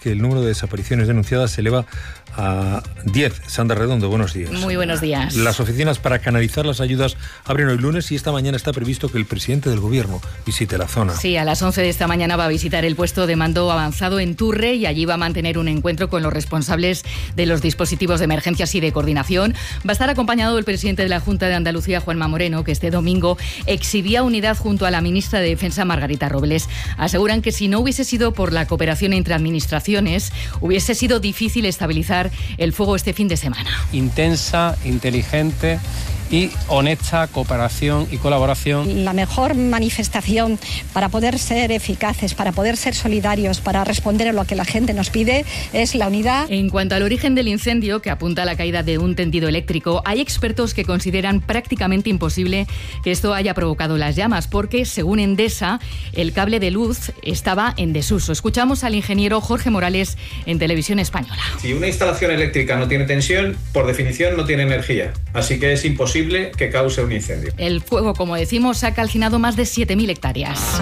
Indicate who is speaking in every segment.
Speaker 1: que el número de desapariciones denunciadas se eleva a 10. Sandra Redondo, buenos días.
Speaker 2: Muy buenos días.
Speaker 1: Las oficinas para canalizar las ayudas abren hoy lunes y esta mañana está previsto que el presidente del gobierno visite la zona.
Speaker 2: Sí, a las 11 de esta mañana va a visitar el puesto de mando avanzado en Turre y allí va a mantener un encuentro con los responsables de los dispositivos de emergencias y de coordinación. Va a estar acompañado del presidente de la Junta de Andalucía, Juanma Moreno, que este domingo exhibía unidad junto a la ministra de Defensa, Margarita Robles. Aseguran que si no hubiese sido por la cooperación entre administraciones, hubiese sido difícil estabilizar el fuego este fin de semana.
Speaker 3: Intensa, inteligente y honesta cooperación y colaboración.
Speaker 4: La mejor manifestación para poder ser eficaces, para poder ser solidarios, para responder a lo que la gente nos pide es la unidad.
Speaker 2: En cuanto al origen del incendio, que apunta a la caída de un tendido eléctrico, hay expertos que consideran prácticamente imposible que esto haya provocado las llamas, porque, según Endesa, el cable de luz estaba en desuso. Escuchamos al ingeniero Jorge Morales en Televisión Española.
Speaker 5: Si una instalación eléctrica no tiene tensión, por definición no tiene energía, así que es imposible que cause un incendio.
Speaker 2: El fuego, como decimos, ha calcinado más de 7.000 hectáreas.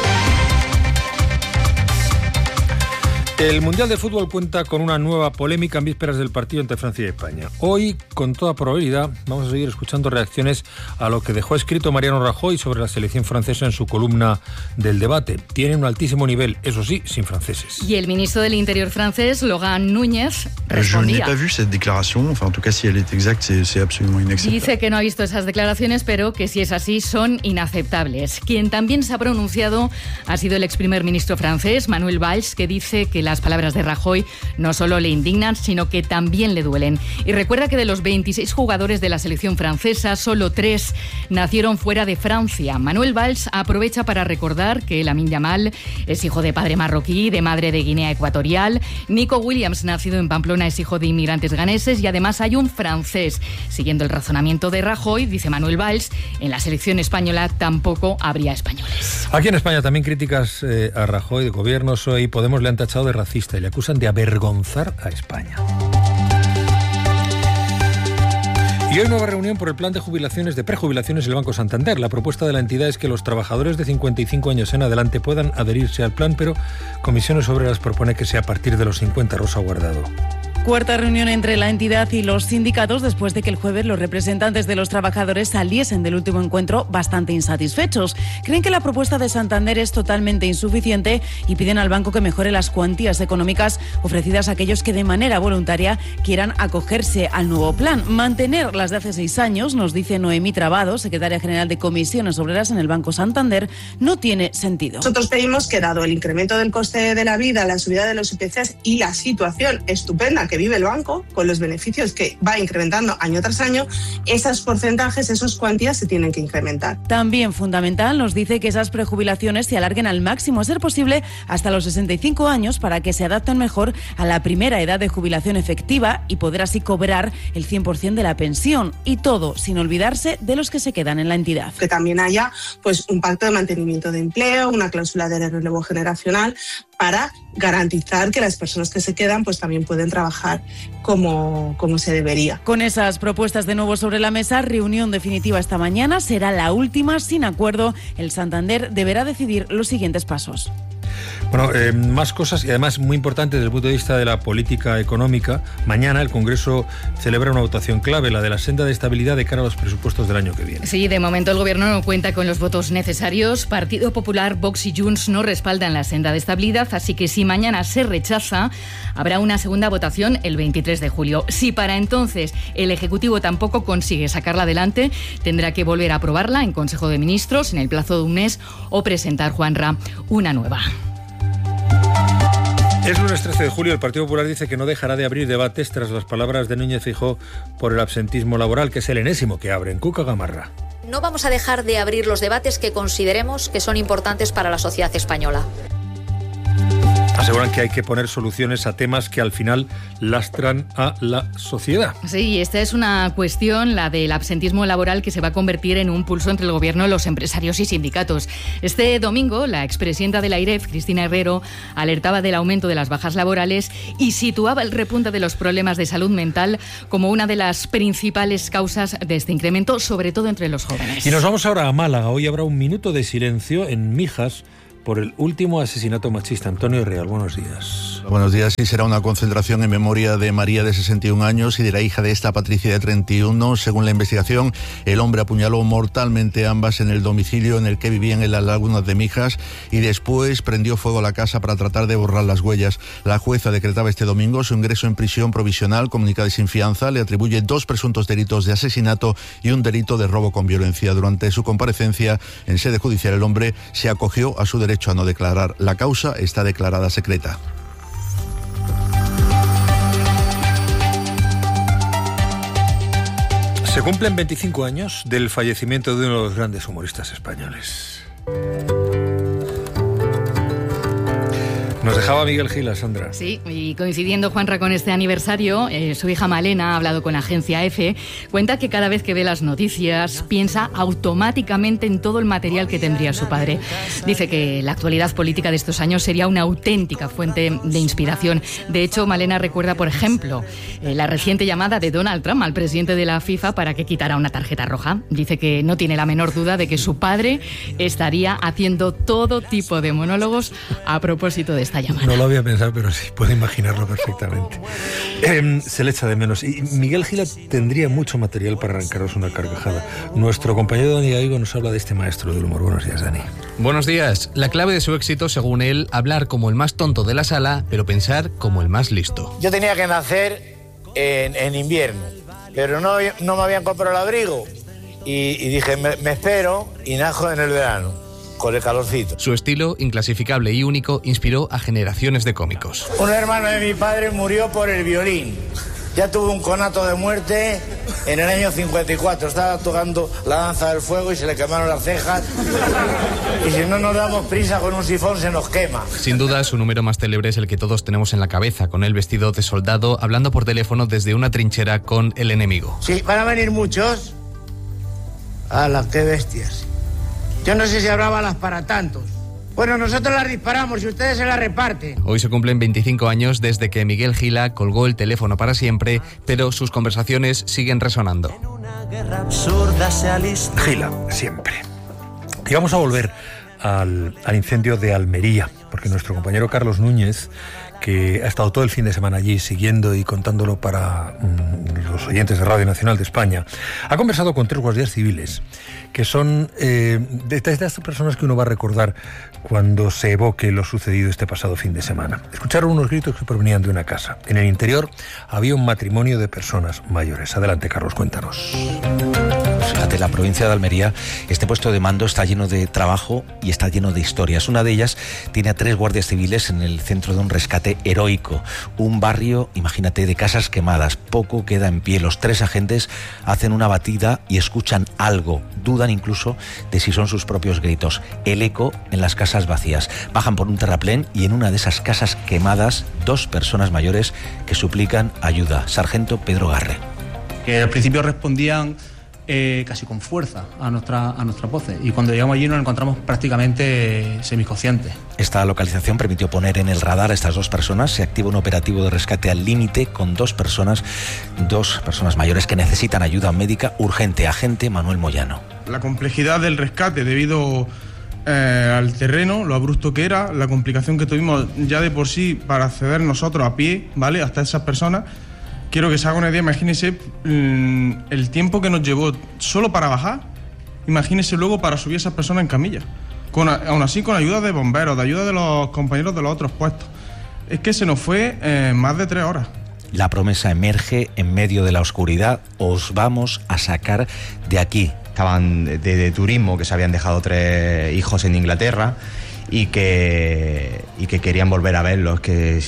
Speaker 1: El Mundial de Fútbol cuenta con una nueva polémica en vísperas del partido entre Francia y España. Hoy, con toda probabilidad, vamos a seguir escuchando reacciones a lo que dejó escrito Mariano Rajoy sobre la selección francesa en su columna del debate. Tiene un altísimo nivel, eso sí, sin franceses.
Speaker 2: Y el ministro del Interior francés, Laurent Nunez, respondía.
Speaker 6: Je n'ai pas vu cette déclaration, enfin en tout cas si elle est exacte, c'est absolument inacceptable.
Speaker 2: Dice que no ha visto esas declaraciones, pero que si es así son inaceptables. Quien también se ha pronunciado ha sido el ex primer ministro francés, Manuel Valls, que dice que las palabras de Rajoy no solo le indignan, sino que también le duelen. Y recuerda que de los 26 jugadores de la selección francesa, solo 3 nacieron fuera de Francia. Manuel Valls aprovecha para recordar que Lamine Yamal es hijo de padre marroquí, de madre de Guinea Ecuatorial. Nico Williams, nacido en Pamplona, es hijo de inmigrantes ganeses y además hay un francés. Siguiendo el razonamiento de Rajoy, dice Manuel Valls, en la selección española tampoco habría españoles.
Speaker 1: Aquí en España también críticas a Rajoy, de Gobierno, PSOE y Podemos le han tachado de racista y le acusan de avergonzar a España. Y hoy nueva reunión por el plan de jubilaciones, de prejubilaciones del Banco Santander. La propuesta de la entidad es que los trabajadores de 55 años en adelante puedan adherirse al plan, pero Comisiones Obreras propone que sea a partir de los 50. Rosa Guardado.
Speaker 7: Cuarta reunión entre la entidad y los sindicatos después de que el jueves los representantes de los trabajadores saliesen del último encuentro bastante insatisfechos. Creen que la propuesta de Santander es totalmente insuficiente y piden al banco que mejore las cuantías económicas ofrecidas a aquellos que de manera voluntaria quieran acogerse al nuevo plan. Mantener las de hace 6 años, nos dice Noemí Trabado, secretaria general de Comisiones Obreras en el Banco Santander, no tiene sentido.
Speaker 8: Nosotros pedimos que, dado el incremento del coste de la vida, la subida de los IPCs y la situación estupenda que vive el banco, con los beneficios que va incrementando año tras año, esos porcentajes, esas cuantías se tienen que incrementar.
Speaker 7: También fundamental, nos dice que esas prejubilaciones se alarguen al máximo a ser posible hasta los 65 años para que se adapten mejor a la primera edad de jubilación efectiva y poder así cobrar el 100% de la pensión, y todo sin olvidarse de los que se quedan en la entidad.
Speaker 8: Que también haya pues un pacto de mantenimiento de empleo, una cláusula de relevo generacional para garantizar que las personas que se quedan pues también pueden trabajar como se debería.
Speaker 7: Con esas propuestas de nuevo sobre la mesa, reunión definitiva esta mañana, será la última sin acuerdo. El Santander deberá decidir los siguientes pasos.
Speaker 1: Bueno, más cosas y además muy importante desde el punto de vista de la política económica. Mañana el Congreso celebra una votación clave, la de la senda de estabilidad de cara a los presupuestos del año que viene.
Speaker 2: Sí, de momento el Gobierno no cuenta con los votos necesarios. Partido Popular, Vox y Junts no respaldan la senda de estabilidad, así que si mañana se rechaza, habrá una segunda votación el 23 de julio. Si para entonces el Ejecutivo tampoco consigue sacarla adelante, tendrá que volver a aprobarla en Consejo de Ministros en el plazo de un mes o presentar, Juanra, una nueva.
Speaker 1: Es lunes 13 de julio. El Partido Popular dice que no dejará de abrir debates tras las palabras de Núñez Feijóo por el absentismo laboral, que es el enésimo que abre. En Cuca Gamarra.
Speaker 9: No vamos a dejar de abrir los debates que consideremos que son importantes para la sociedad española.
Speaker 1: Aseguran que hay que poner soluciones a temas que al final lastran a la sociedad.
Speaker 2: Sí, esta es una cuestión, la del absentismo laboral, que se va a convertir en un pulso entre el Gobierno, los empresarios y sindicatos. Este domingo, la expresidenta de la AIREF, Cristina Herrero, alertaba del aumento de las bajas laborales y situaba el repunte de los problemas de salud mental como una de las principales causas de este incremento, sobre todo entre los jóvenes.
Speaker 1: Y nos vamos ahora a Málaga. Hoy habrá un minuto de silencio en Mijas por el último asesinato machista. Antonio Real, buenos días.
Speaker 10: Buenos días. Sí, será una concentración en memoria de María, de 61 años, y de la hija de esta, Patricia, de 31. Según la investigación, el hombre apuñaló mortalmente a ambas en el domicilio en el que vivían en las Lagunas de Mijas y después prendió fuego a la casa para tratar de borrar las huellas. La jueza decretaba este domingo su ingreso en prisión provisional, comunicada y sin fianza. Le atribuye 2 presuntos delitos de asesinato y un delito de robo con violencia. Durante su comparecencia en sede judicial, el hombre se acogió a su derecho a no declarar. La causa está declarada secreta.
Speaker 1: Se cumplen 25 años del fallecimiento de uno de los grandes humoristas españoles. Nos dejaba Miguel Gila, Sandra.
Speaker 2: Sí, y coincidiendo, Juanra, con este aniversario, su hija Malena ha hablado con la agencia EFE, cuenta que cada vez que ve las noticias piensa automáticamente en todo el material que tendría su padre. Dice que la actualidad política de estos años sería una auténtica fuente de inspiración. De hecho, Malena recuerda, por ejemplo, la reciente llamada de Donald Trump al presidente de la FIFA para que quitara una tarjeta roja. Dice que no tiene la menor duda de que su padre estaría haciendo todo tipo de monólogos a propósito de esta llamada.
Speaker 1: No lo había pensado, pero sí, puedo imaginarlo perfectamente. Se le echa de menos. Y Miguel Gila tendría mucho material para arrancaros una carcajada. Nuestro compañero Dani Gaigo nos habla de este maestro del humor. Buenos días, Dani.
Speaker 11: Buenos días. La clave de su éxito, según él, hablar como el más tonto de la sala, pero pensar como el más listo.
Speaker 12: Yo tenía que nacer en invierno, pero no me habían comprado el abrigo. Y dije, me espero y najo en el verano, con el calorcito.
Speaker 11: Su estilo, inclasificable y único, inspiró a generaciones de cómicos.
Speaker 12: Un hermano de mi padre murió por el violín. Ya tuvo un conato de muerte en el año 54. Estaba tocando la danza del fuego y se le quemaron las cejas. Y si no nos damos prisa con un sifón, se nos quema.
Speaker 11: Sin duda, su número más célebre es el que todos tenemos en la cabeza, con él vestido de soldado, hablando por teléfono desde una trinchera con el enemigo.
Speaker 12: Sí, van a venir muchos. ¡Hala, qué bestias! Yo no sé si habrá balas para tantos. Bueno, nosotros las disparamos y ustedes se las reparten.
Speaker 11: Hoy se cumplen 25 años desde que Miguel Gila colgó el teléfono para siempre, pero sus conversaciones siguen resonando.
Speaker 1: Gila, siempre. Y vamos a volver al incendio de Almería, porque nuestro compañero Carlos Núñez, que ha estado todo el fin de semana allí siguiendo y contándolo para los oyentes de Radio Nacional de España, ha conversado con 3 guardias civiles, que son de estas personas que uno va a recordar cuando se evoque lo sucedido este pasado fin de semana. Escucharon unos gritos que provenían de una casa. En el interior había un matrimonio de personas mayores. Adelante, Carlos, cuéntanos.
Speaker 13: Fíjate, la provincia de Almería, este puesto de mando está lleno de trabajo y está lleno de historias. Una de ellas tiene a 3 guardias civiles en el centro de un rescate heroico. Un barrio, imagínate, de casas quemadas. Poco queda en pie. Los 3 agentes hacen una batida y escuchan algo. Dudan incluso de si son sus propios gritos. El eco en las casas vacías. Bajan por un terraplén y en una de esas casas quemadas, 2 personas mayores que suplican ayuda. Sargento Pedro Garre.
Speaker 14: Que al principio respondían casi con fuerza a nuestras voces, y cuando llegamos allí nos encontramos prácticamente semiconscientes.
Speaker 13: Esta localización permitió poner en el radar a estas 2 personas. Se activa un operativo de rescate al límite con 2 personas mayores que necesitan ayuda médica urgente. Agente Manuel Moyano.
Speaker 15: La complejidad del rescate debido al terreno, lo abrupto que era, la complicación que tuvimos ya de por sí para acceder nosotros a pie, ¿vale?, hasta esas personas. Quiero que se haga una idea, imagínese el tiempo que nos llevó solo para bajar, imagínese luego para subir a esas personas en camilla, aún así con ayuda de bomberos, de ayuda de los compañeros de los otros puestos. Es que se nos fue más de 3 horas.
Speaker 13: La promesa emerge en medio de la oscuridad. Os vamos a sacar de aquí.
Speaker 16: Estaban de turismo, que se habían dejado 3 hijos en Inglaterra y que querían volver a verlos, que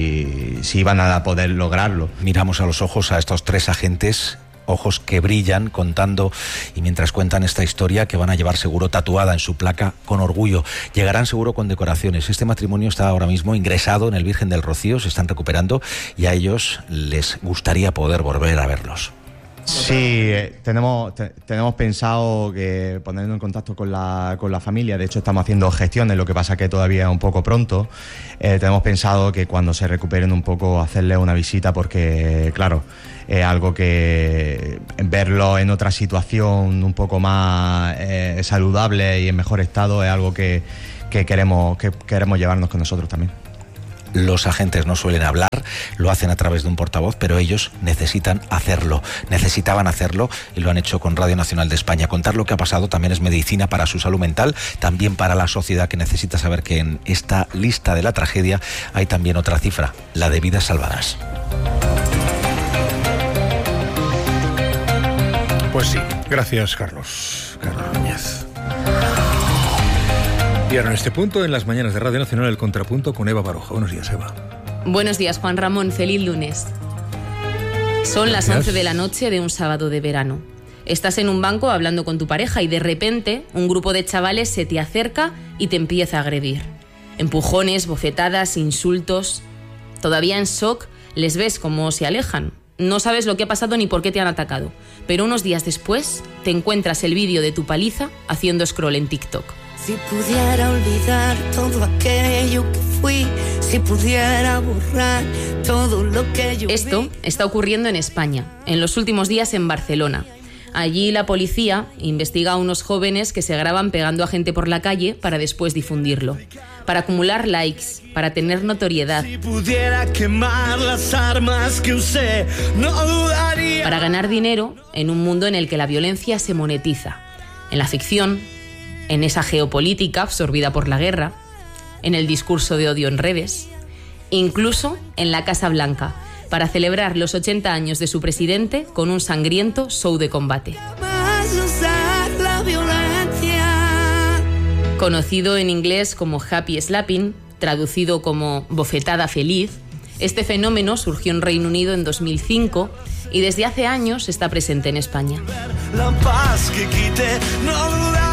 Speaker 16: si iban a poder lograrlo.
Speaker 13: Miramos a los ojos a estos 3 agentes, ojos que brillan contando, y mientras cuentan esta historia que van a llevar seguro tatuada en su placa con orgullo. Llegarán seguro con decoraciones. Este matrimonio está ahora mismo ingresado en el Virgen del Rocío, se están recuperando y a ellos les gustaría poder volver a verlos.
Speaker 16: Sí, tenemos pensado que ponernos en contacto con la familia. De hecho, estamos haciendo gestiones, lo que pasa que todavía es un poco pronto. Tenemos pensado que cuando se recuperen un poco hacerles una visita, porque claro, es algo que verlo en otra situación un poco más saludable y en mejor estado es algo que queremos llevarnos con nosotros también.
Speaker 13: Los agentes no suelen hablar, lo hacen a través de un portavoz, pero ellos necesitaban hacerlo y lo han hecho con Radio Nacional de España. Contar lo que ha pasado también es medicina para su salud mental, también para la sociedad, que necesita saber que en esta lista de la tragedia hay también otra cifra, la de vidas salvadas.
Speaker 1: Pues sí, gracias Carlos Núñez. Y ahora en este punto, en las mañanas de Radio Nacional, el contrapunto con Eva Baroja. Buenos días, Eva.
Speaker 17: Buenos días, Juan Ramón. Feliz lunes. Son las 11 de la noche de un sábado de verano. Estás en un banco hablando con tu pareja y de repente un grupo de chavales se te acerca y te empieza a agredir. Empujones, bofetadas, insultos. Todavía en shock, les ves cómo se alejan. No sabes lo que ha pasado ni por qué te han atacado. Pero unos días después te encuentras el vídeo de tu paliza haciendo scroll en TikTok.
Speaker 18: Si pudiera olvidar todo aquello que fui, si pudiera borrar todo lo que yo vi.
Speaker 17: Esto está ocurriendo en España, en los últimos días en Barcelona. Allí la policía investiga a unos jóvenes que se graban pegando a gente por la calle para después difundirlo, para acumular likes, para tener notoriedad.
Speaker 18: Si pudiera quemar las armas que usé, no dudaría.
Speaker 17: Para ganar dinero en un mundo en el que la violencia se monetiza. En la ficción, en esa geopolítica absorbida por la guerra, en el discurso de odio en redes, incluso en la Casa Blanca, para celebrar los 80 años de su presidente con un sangriento show de combate. Conocido en inglés como Happy Slapping, traducido como bofetada feliz, este fenómeno surgió en Reino Unido en 2005 y desde hace años está presente en España.
Speaker 18: La paz que quité, no dudaría.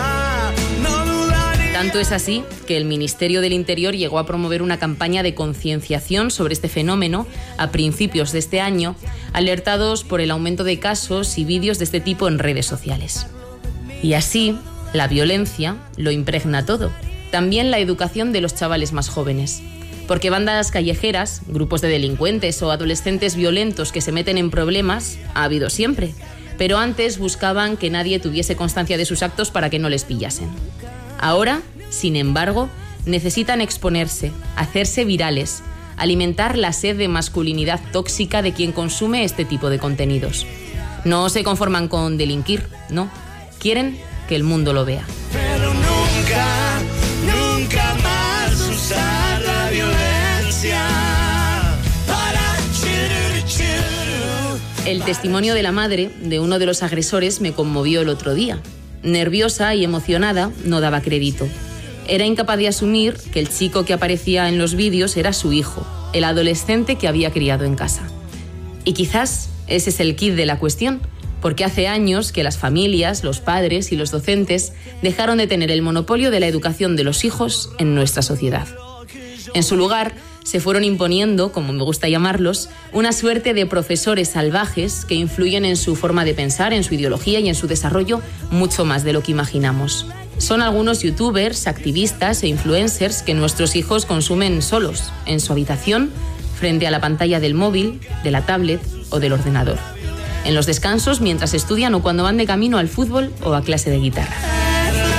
Speaker 17: Tanto es así que el Ministerio del Interior llegó a promover una campaña de concienciación sobre este fenómeno a principios de este año, alertados por el aumento de casos y vídeos de este tipo en redes sociales. Y así, la violencia lo impregna todo, también la educación de los chavales más jóvenes. Porque bandas callejeras, grupos de delincuentes o adolescentes violentos que se meten en problemas, ha habido siempre, pero antes buscaban que nadie tuviese constancia de sus actos para que no les pillasen. Ahora, sin embargo, necesitan exponerse, hacerse virales, alimentar la sed de masculinidad tóxica de quien consume este tipo de contenidos. No se conforman con delinquir, no. Quieren que el mundo lo vea.
Speaker 18: Pero nunca más usar la violencia para...
Speaker 17: El testimonio de la madre de uno de los agresores me conmovió el otro día. Nerviosa y emocionada, no daba crédito. Era incapaz de asumir que el chico que aparecía en los vídeos era su hijo, el adolescente que había criado en casa. Y quizás ese es el quid de la cuestión, porque hace años que las familias, los padres y los docentes dejaron de tener el monopolio de la educación de los hijos en nuestra sociedad. En su lugar, se fueron imponiendo, como me gusta llamarlos, una suerte de profesores salvajes que influyen en su forma de pensar, en su ideología y en su desarrollo mucho más de lo que imaginamos. Son algunos youtubers, activistas e influencers que nuestros hijos consumen solos, en su habitación, frente a la pantalla del móvil, de la tablet o del ordenador. En los descansos, mientras estudian o cuando van de camino al fútbol o a clase de guitarra.